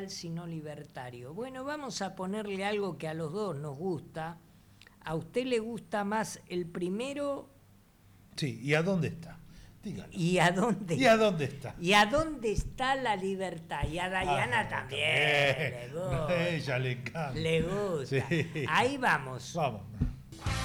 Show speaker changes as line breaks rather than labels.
sino libertario. Bueno, vamos a ponerle algo que a los dos nos gusta. ¿A usted le gusta más el primero?
Sí, ¿y a dónde está? Dígalo.
¿Y a dónde?
¿Y a dónde está?
¿Y a dónde está la libertad? Y a Dayana también. Le gusta.
A ella le encanta.
Le gusta.
Sí.
Ahí vamos.
Vamos.